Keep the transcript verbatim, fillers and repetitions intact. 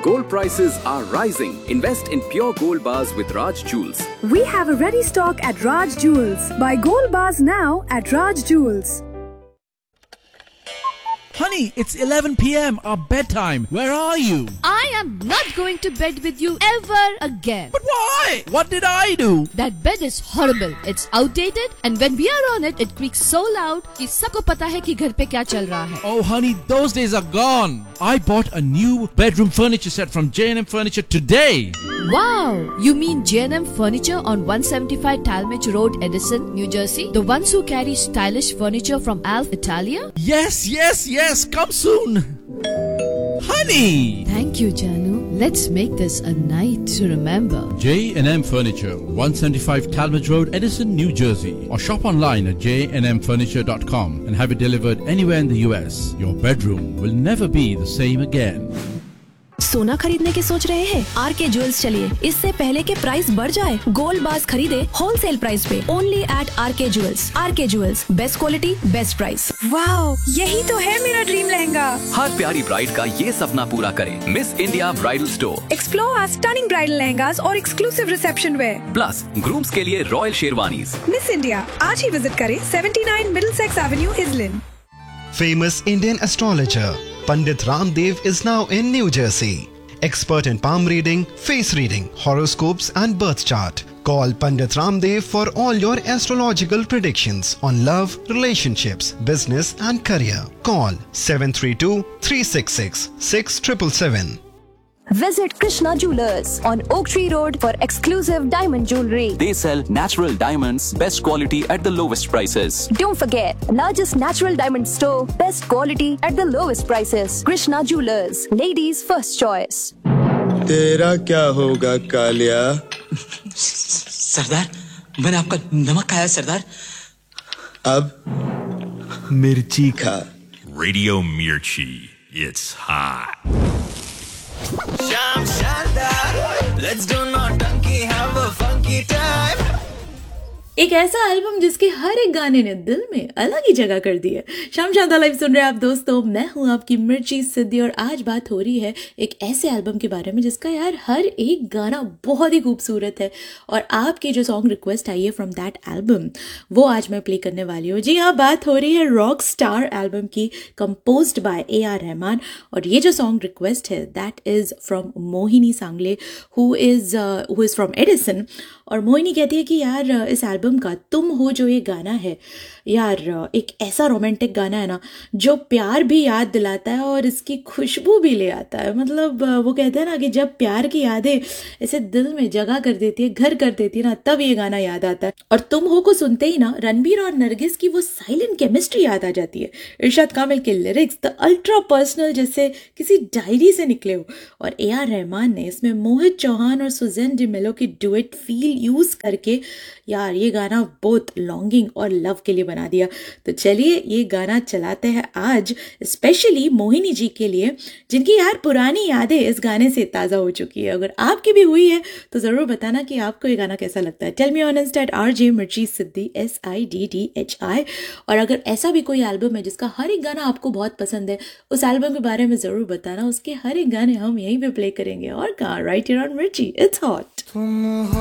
Gold prices are rising. Invest in pure gold bars with Raj Jewels. We have a ready stock at Raj Jewels. Buy gold bars now at Raj Jewels. Honey, it's eleven p.m. Our bedtime. Where are you? I am not going to bed with you ever again. But why? What did I do? That bed is horrible. It's outdated and when we are on it, it creaks so loud कि सबको पता है कि घर पे क्या चल रहा है. Oh honey, those days are gone. I bought a new bedroom furniture set from J and M Furniture today. Wow! You mean J and M Furniture on one seventy-five Talmadge Road, Edison, New Jersey? The ones who carry stylish furniture from Alf Italia? Yes, yes, yes. Come soon. Honey! Thank you, Janu. Let's make this a night to remember. J and M Furniture, one seventy-five Talmadge Road, Edison, New Jersey. Or shop online at j n m furniture dot com and have it delivered anywhere in the U S. Your bedroom will never be the same again. सोना खरीदने की सोच रहे हैं? Are के jewels चलिए, इससे पहले के प्राइस बढ़ जाए, गोल्ड बार्स खरीदे होलसेल प्राइस पे, ओनली एट आर के ज्वेल्स. आर के jewels, best quality, best price. Wow, यही तो है मेरा ड्रीम लहंगा. हर प्यारी ब्राइड का ये सपना पूरा करें. Miss India bridal store. Explore our stunning bridal lehengas और exclusive reception wear. Plus grooms के लिए रॉयल शेरवानीज. मिस इंडिया आज ही विजिट करें seventy-nine Middlesex Avenue, Islin. Famous Indian astrologer Pandit Ramdev is now in New Jersey. Expert in palm reading, face reading, horoscopes and birth chart. Call Pandit Ramdev for all your astrological predictions on love, relationships, business and career. Call seven three two, three six six, six seven seven seven. Visit Krishna Jewelers on Oak Tree Road for exclusive diamond jewelry. They sell natural diamonds, best quality at the lowest prices. Don't forget, largest natural diamond store, best quality at the lowest prices. Krishna Jewelers, ladies' first choice. तेरा क्या होगा कालिया? सरदार, मैंने आपका नमक खाया सरदार. अब मिर्ची खा. Radio Mirchi, it's hot. Sham Shandar, let's do naughty, have a funky time. एक ऐसा एल्बम जिसके हर एक गाने ने दिल में अलग ही जगह कर दी है. शाम शांता लाइव सुन रहे हैं आप दोस्तों. मैं हूं आपकी मिर्ची सिद्धि और आज बात हो रही है एक ऐसे एल्बम के बारे में जिसका यार हर एक गाना बहुत ही खूबसूरत है और आपकी जो सॉन्ग रिक्वेस्ट आई है फ्रॉम दैट एल्बम वो आज मैं प्ले करने वाली हूँ. जी हाँ, बात हो रही है रॉक स्टार एल्बम की, composed bye A R Rahman. और ये जो सॉन्ग रिक्वेस्ट है दैट इज़ फ्रॉम मोहिनी सांगले who is who is from Edison. और मोहिनी कहती है कि यार इस एल्बम का तुम हो जो ये गाना है यार एक ऐसा रोमांटिक गाना है ना जो प्यार भी याद दिलाता है और इसकी खुशबू भी ले आता है. मतलब वो कहते हैं ना कि जब प्यार की यादें ऐसे दिल में जगह कर देती है, घर कर देती है ना, तब ये गाना याद आता है. और तुम हो को सुनते ही ना रणबीर और नरगिस की वो साइलेंट केमिस्ट्री याद आ जाती है. इरशाद कामिल के लिरिक्स द अल्ट्रा पर्सनल जैसे किसी डायरी से निकले हो. और ए आर रहमान ने इसमें मोहित चौहान और सुजैन डिमेलो की डुएट फील यूज करके यार ये गाना बहुत लॉन्गिंग और लव के लिए बना दिया. तो चलिए ये गाना चलाते हैं आज स्पेशली मोहिनी जी के लिए जिनकी यार पुरानी यादें इस गाने से ताज़ा हो चुकी है. अगर आपकी भी हुई है तो ज़रूर बताना कि आपको ये गाना कैसा लगता है. Tell me on Insta eight R J मिर्ची सिद्धि S I D D H I. और अगर ऐसा भी कोई एल्बम है जिसका हर एक गाना आपको बहुत पसंद है उस एल्बम के बारे में ज़रूर बताना. उसके हर एक गाने हम यहीं पे प्ले करेंगे और कहाँ, राइट हियर ऑन मिर्ची. It's hot.